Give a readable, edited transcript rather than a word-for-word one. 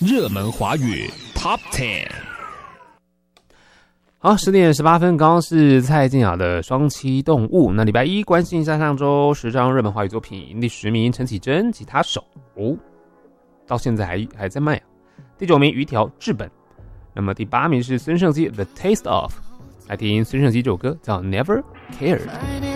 热门华语 Top 10。 好，10点18分，刚刚是蔡健雅的《双栖动物》。那礼拜一关心一下上周10张热门华语作品，第10名陈绮贞吉他手到现在还在卖啊。第9名于条治本。那么第8名是孙盛基 The Taste Of。来听孙盛基这首歌叫 Never Cared。